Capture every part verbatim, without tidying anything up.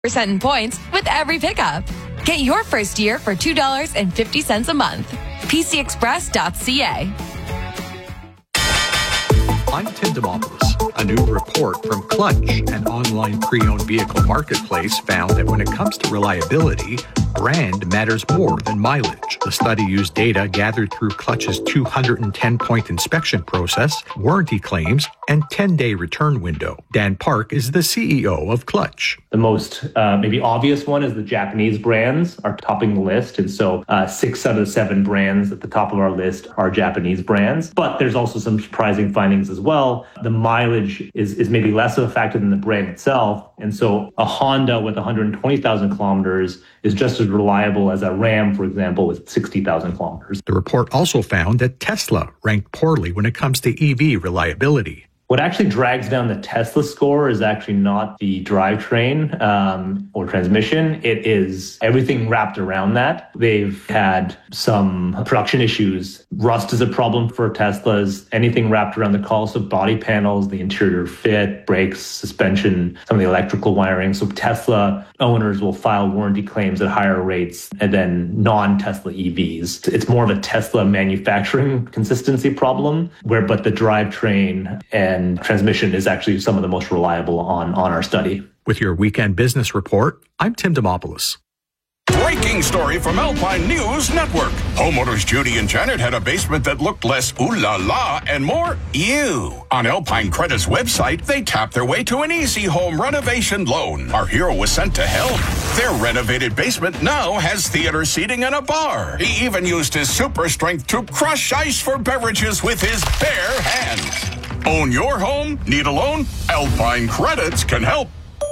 percent in points with every pickup. Get your first year for two dollars and fifty cents a month. P C Express dot C A. I'm Tim Demopoulos. A new report from Clutch, an online pre-owned vehicle marketplace, found that when it comes to reliability, brand matters more than mileage. The study used data gathered through Clutch's two hundred ten point inspection process, warranty claims, and ten-day return window. Dan Park is the C E O of Clutch. The most uh, maybe obvious one is the Japanese brands are topping the list. And so uh, six out of the seven brands at the top of our list are Japanese brands. But there's also some surprising findings as well. The mileage is, is maybe less of a factor than the brand itself. And so a Honda with one hundred twenty thousand kilometers is just as reliable as a Ram, for example, with sixty thousand kilometers. The report also found that Tesla ranked poorly when it comes to E V reliability. What actually drags down the Tesla score is actually not the drivetrain um, or transmission. It is everything wrapped around that. They've had some production issues. Rust is a problem for Teslas. Anything wrapped around the car, so body panels, the interior fit, brakes, suspension, some of the electrical wiring. So Tesla owners will file warranty claims at higher rates than non-Tesla E Vs. It's more of a Tesla manufacturing consistency problem, where but the drivetrain and And transmission is actually some of the most reliable on, on our study. With your weekend business report, I'm Tim Demopoulos. Breaking story from Alpine News Network. Homeowners Judy and Janet had a basement that looked less ooh la la and more ew. On Alpine Credit's website, they tapped their way to an easy home renovation loan. Our hero was sent to help. Their renovated basement now has theater seating and a bar. He even used his super strength to crush ice for beverages with his bare hands. Own your home? Need a loan? Alpine Credits can help.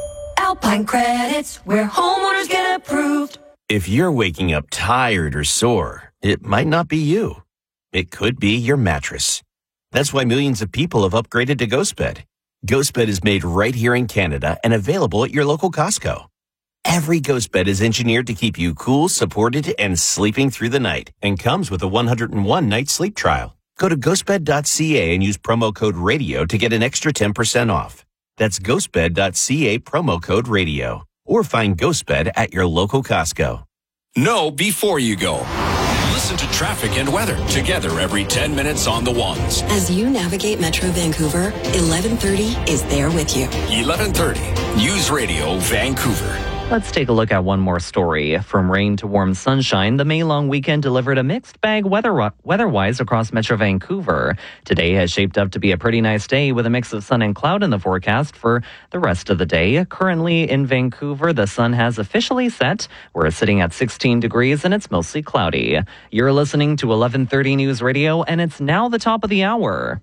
Alpine Credits, where homeowners get approved. If you're waking up tired or sore, it might not be you. It could be your mattress. That's why millions of people have upgraded to GhostBed. GhostBed is made right here in Canada and available at your local Costco. Every GhostBed is engineered to keep you cool, supported, and sleeping through the night, and comes with a one hundred one night sleep trial. Go to ghostbed dot c a and use promo code RADIO to get an extra ten percent off. That's ghostbed dot c a, promo code RADIO. Or find GhostBed at your local Costco. Know before you go. Listen to traffic and weather together every ten minutes on the ones. As you navigate Metro Vancouver, eleven thirty is there with you. eleven thirty, News Radio Vancouver. Let's take a look at one more story. From rain to warm sunshine, the May long weekend delivered a mixed bag weather weather-wise across Metro Vancouver. Today has shaped up to be a pretty nice day with a mix of sun and cloud in the forecast for the rest of the day. Currently in Vancouver, the sun has officially set. We're sitting at sixteen degrees and it's mostly cloudy. You're listening to eleven thirty News Radio, and it's now the top of the hour.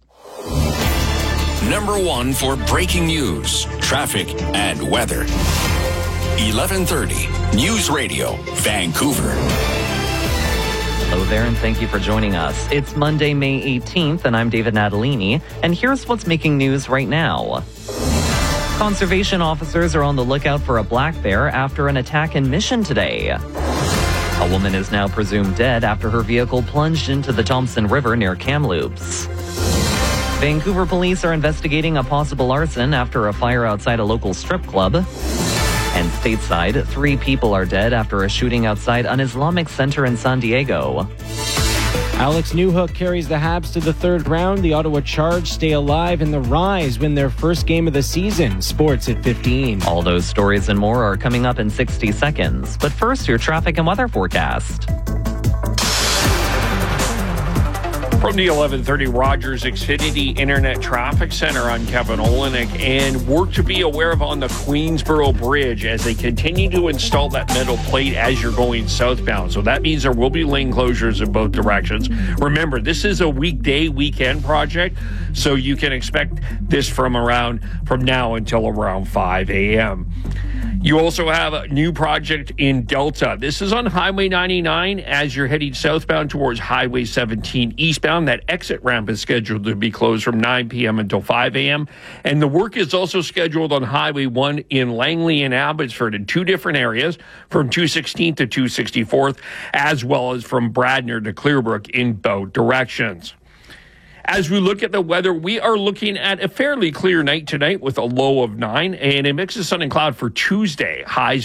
Number one for breaking news, traffic, and weather. eleven thirty, News Radio, Vancouver. Hello there, and thank you for joining us. It's Monday, May eighteenth, and I'm David Natalini, and here's what's making news right now. Conservation officers are on the lookout for a black bear after an attack in Mission today. A woman is now presumed dead after her vehicle plunged into the Thompson River near Kamloops. Vancouver police are investigating a possible arson after a fire outside a local strip club. And stateside, three people are dead after a shooting outside an Islamic center in San Diego. Alex Newhook carries the Habs to the third round. The Ottawa Charge stay alive, and the Rise win their first game of the season. Sports at fifteen. All those stories and more are coming up in sixty seconds. But first, your traffic and weather forecast. From the eleven thirty Rogers Xfinity Internet Traffic Center, I'm Kevin Olenek, and work to be aware of on the Queensboro Bridge as they continue to install that metal plate as you're going southbound. So that means there will be lane closures in both directions. Remember, this is a weekday, weekend project, so you can expect this from around from now until around five a.m. You also have a new project in Delta. This is on Highway ninety-nine as you're heading southbound towards Highway seventeen eastbound. That exit ramp is scheduled to be closed from nine p.m. until five a.m. And the work is also scheduled on Highway one in Langley and Abbotsford in two different areas, from two sixteenth to two sixty-fourth, as well as from Bradner to Clearbrook in both directions. As we look at the weather, we are looking at a fairly clear night tonight with a low of nine and a mix of sun and cloud for Tuesday. Highs